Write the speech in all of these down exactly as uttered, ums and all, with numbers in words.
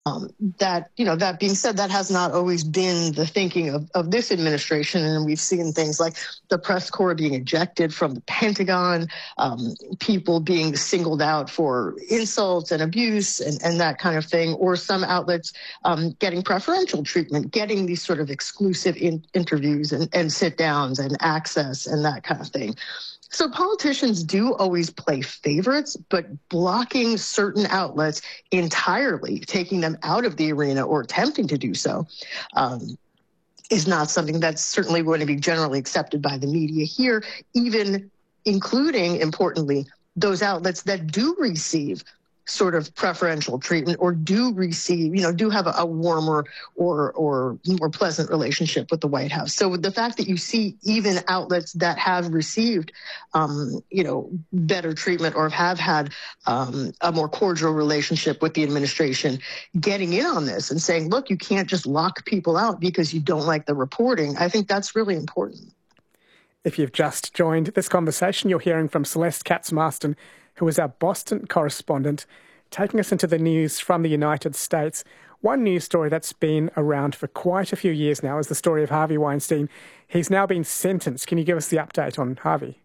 Um, that, you know, that being said, that has not always been the thinking of, of this administration. And we've seen things like the press corps being ejected from the Pentagon, um, people being singled out for insults and abuse and, and that kind of thing, or some outlets um, getting preferential treatment, getting these sort of exclusive in- interviews and, and sit downs and access and that kind of thing. So politicians do always play favorites, but blocking certain outlets entirely, taking them out of the arena or attempting to do so, um, is not something that's certainly going to be generally accepted by the media here, even including, importantly, those outlets that do receive sort of preferential treatment or do receive, you know, do have a, a warmer or or more pleasant relationship with the White House. So the fact that you see even outlets that have received, um, you know, better treatment or have had um, a more cordial relationship with the administration getting in on this and saying, look, you can't just lock people out because you don't like the reporting, I think that's really important. If you've just joined this conversation, you're hearing from Celeste Katz-Marston, who is our Boston correspondent, taking us into the news from the United States. One news story that's been around for quite a few years now is the story of Harvey Weinstein. He's now been sentenced. Can you give us the update on Harvey?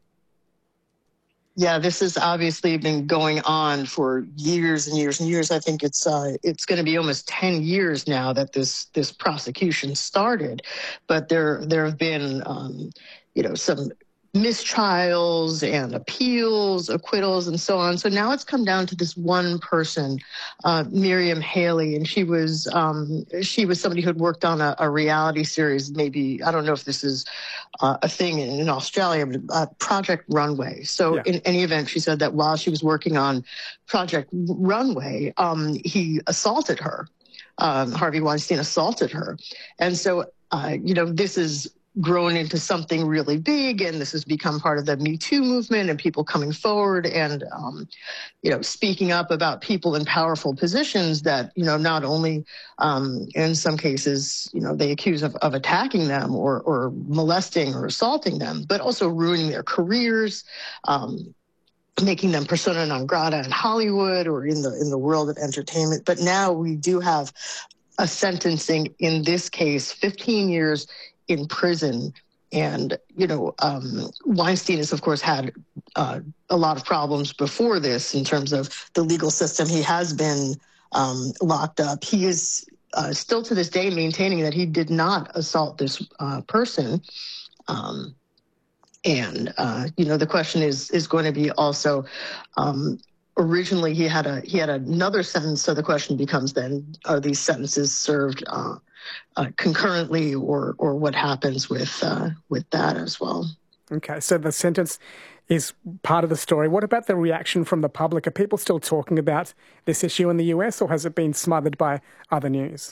Yeah, this has obviously been going on for years and years and years. I think it's uh, it's going to be almost ten years now that this this prosecution started, but there there have been um, you know some mistrials and appeals, acquittals, and so on. So now it's come down to this one person, uh, Miriam Haley, and she was um, she was somebody who had worked on a, a reality series. Maybe I don't know if this is uh, a thing in, in Australia, but uh, Project Runway. So yeah. In any event, she said that while she was working on Project Runway, um, he assaulted her. Um, Harvey Weinstein assaulted her, and so uh, you know this is grown into something really big, and this has become part of the Me Too movement and people coming forward and, um, you know, speaking up about people in powerful positions that, you know, not only um, in some cases, you know, they accuse of, of attacking them or, or molesting or assaulting them, but also ruining their careers, um, making them persona non grata in Hollywood or in the in the world of entertainment. But now we do have a sentencing in this case, fifteen years in prison. And, you know, um, Weinstein has, of course, had uh, a lot of problems before this in terms of the legal system. He has been um, locked up. He is uh, still to this day maintaining that he did not assault this uh, person. Um, and, uh, you know, the question is is going to be also, um, originally he had a he had another sentence. So the question becomes then, are these sentences served uh, Uh, concurrently, or or what happens with uh, with that as well. Okay, so the sentence is part of the story. What about the reaction from the public? Are people still talking about this issue in the U S, or has it been smothered by other news?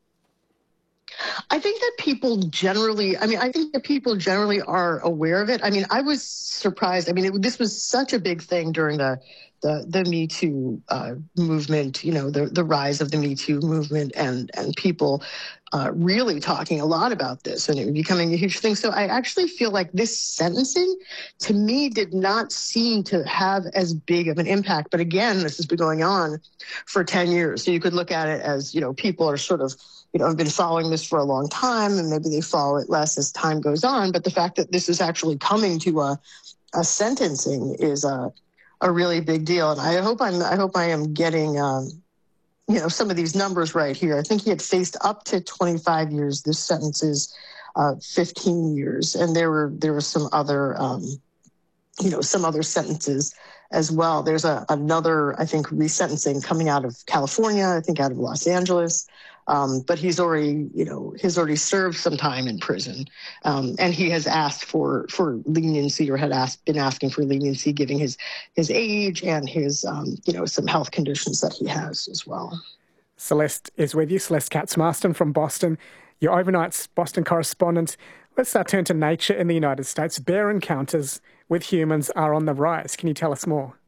I think that people generally, I mean, I think that people generally are aware of it. I mean, I was surprised. I mean, it, this was such a big thing during the the, the Me Too uh, movement, you know, the, the rise of the Me Too movement and, and people uh, really talking a lot about this and it becoming a huge thing. So I actually feel like this sentencing, to me, did not seem to have as big of an impact. But again, this has been going on for ten years. So you could look at it as, you know, people are sort of, you know, have been following this for a long time, and maybe they follow it less as time goes on. But the fact that this is actually coming to a, a sentencing is a, a really big deal. And I hope I'm, I hope I am getting, um, you know, some of these numbers right here. I think he had faced up to twenty-five years. This sentence is uh, fifteen years, and there were there were some other, um, you know, some other sentences as well. There's a another, I think, resentencing coming out of California. I think out of Los Angeles. Um, but he's already, you know, he's already served some time in prison, um, and he has asked for for leniency, or had asked, been asking for leniency, given his his age and his, um, you know, some health conditions that he has as well. Celeste is with you, Celeste Katz-Marston from Boston, your overnight's Boston correspondent. Let's now turn to nature in the United States. Bear encounters with humans are on the rise. Can you tell us more?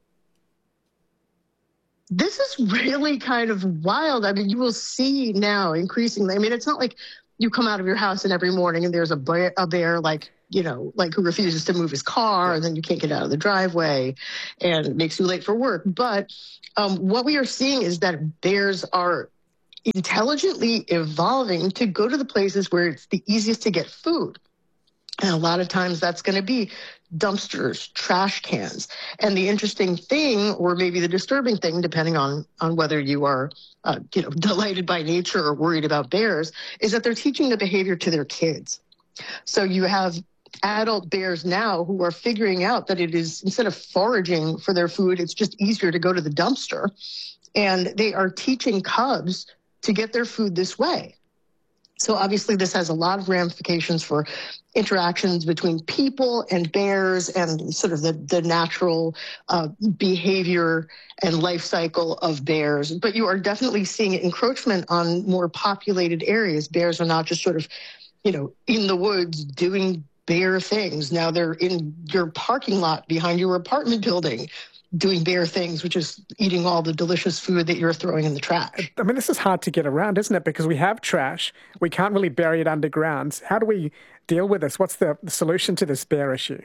This is really kind of wild. I mean, you will see now increasingly. I mean, it's not like you come out of your house and every morning and there's a bear, a bear like, you know, like who refuses to move his car, and then you can't get out of the driveway and it makes you late for work. But um, what we are seeing is that bears are intelligently evolving to go to the places where it's the easiest to get food. And a lot of times that's going to be dumpsters, trash cans. And the interesting thing, or maybe the disturbing thing, depending on, on whether you are uh, you know, delighted by nature or worried about bears, is that they're teaching the behavior to their kids. So you have adult bears now who are figuring out that it is, instead of foraging for their food, it's just easier to go to the dumpster. And they are teaching cubs to get their food this way. So obviously this has a lot of ramifications for interactions between people and bears and sort of the, the natural uh, behavior and life cycle of bears. But you are definitely seeing encroachment on more populated areas. Bears are not just sort of, you know, in the woods doing bear things. Now they're in your parking lot behind your apartment building doing bear things, which is eating all the delicious food that you're throwing in the trash. I mean, this is hard to get around, isn't it? Because we have trash. We can't really bury it underground. How do we deal with this? What's the solution to this bear issue?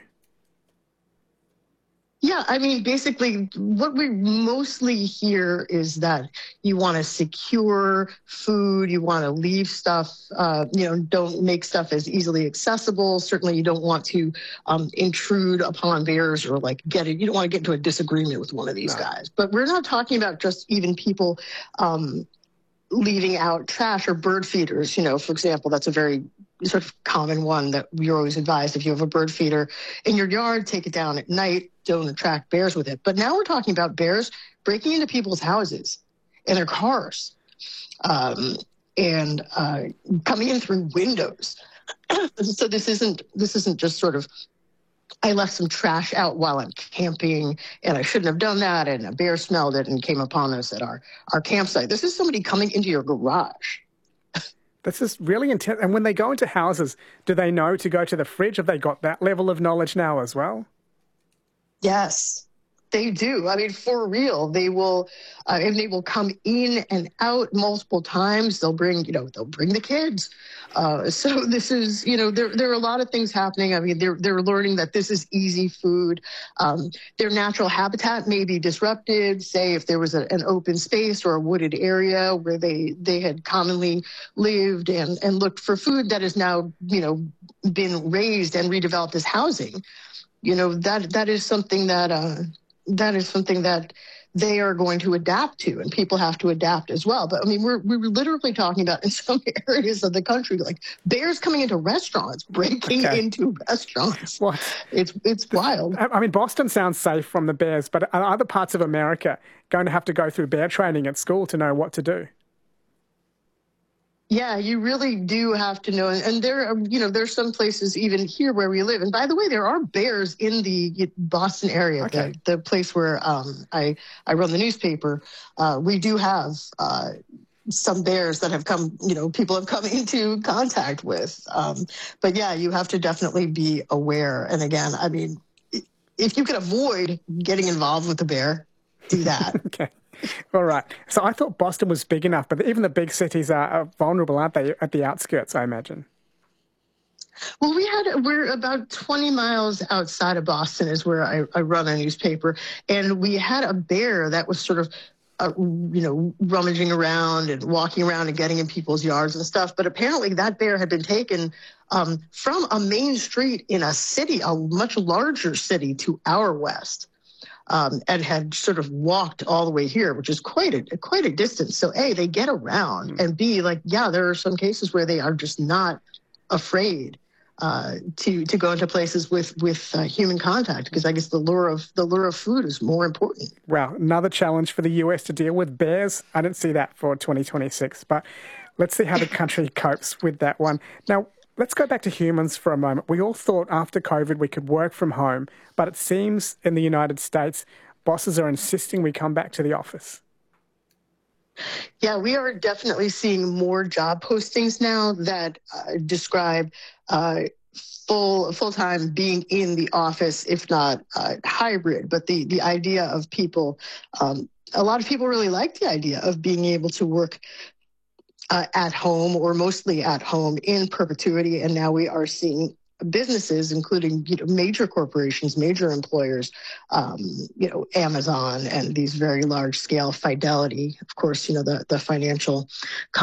Yeah, I mean, basically, what we mostly hear is that you want to secure food, you want to leave stuff, uh, you know, don't make stuff as easily accessible. Certainly, you don't want to um, intrude upon bears or like get it. You don't want to get into a disagreement with one of these no. guys. But we're not talking about just even people um, leaving out trash or bird feeders. You know, for example, that's a very sort of common one that you're always advised. If you have a bird feeder in your yard, take it down at night. Don't attract bears with it. But now we're talking about bears breaking into people's houses and their cars um, and uh, coming in through windows. So this isn't this isn't just sort of, I left some trash out while I'm camping and I shouldn't have done that, and a bear smelled it and came upon us at our, our campsite. This is somebody coming into your garage. This is really intense. And when they go into houses, do they know to go to the fridge? Have they got that level of knowledge now as well? Yes, they do. I mean, for real, they will, uh, and they will come in and out multiple times. They'll bring, you know, they'll bring the kids. Uh, so this is, you know, there there are a lot of things happening. I mean, they're they're learning that this is easy food. Um, their natural habitat may be disrupted. Say if there was a, an open space or a wooded area where they they had commonly lived and and looked for food that has now, you know, been raised and redeveloped as housing. You know, that that is something that uh, that is something that they are going to adapt to, and people have to adapt as well. But I mean, we're we're literally talking about in some areas of the country, like bears coming into restaurants, breaking okay. into restaurants. What? It's it's wild. I mean, Boston sounds safe from the bears, but are other parts of America going to have to go through bear training at school to know what to do? Yeah, you really do have to know. And there are, you know, there's some places even here where we live. And by the way, there are bears in the Boston area, okay. the, the place where um, I, I run the newspaper. Uh, we do have uh, some bears that have come, you know, people have come into contact with. Um, but yeah, you have to definitely be aware. And again, I mean, if you can avoid getting involved with the bear, do that. Okay. All right. So I thought Boston was big enough, but even the big cities are, are vulnerable, aren't they, at the outskirts, I imagine? Well, we had, we're about twenty miles outside of Boston is where I, I run a newspaper. And we had a bear that was sort of, uh, you know, rummaging around and walking around and getting in people's yards and stuff. But apparently that bear had been taken um, from a main street in a city, a much larger city to our west. Um, and had sort of walked all the way here, which is quite a quite a distance. So A, they get around, mm-hmm. and B, like, yeah, there are some cases where they are just not afraid uh, to to go into places with with uh, human contact, because I guess the lure of the lure of food is more important. Wow, another challenge for the U S to deal with, bears. I didn't see that for twenty twenty-six, but let's see how the country copes with that one. Now, let's go back to humans for a moment. We all thought after COVID we could work from home, but it seems in the United States, bosses are insisting we come back to the office. Yeah, we are definitely seeing more job postings now that uh, describe uh, full full-time being in the office, if not uh, hybrid. But the, the idea of people, um, a lot of people really like the idea of being able to work Uh, at home, or mostly at home, in perpetuity. And now we are seeing businesses, including you know, major corporations, major employers, um, you know, Amazon and these very large scale Fidelity, of course, you know, the, the financial